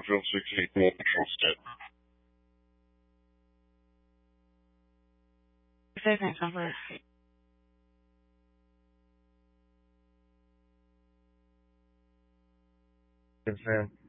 Battlefield 6 don't trust it. Say thanks, number. Yes, man.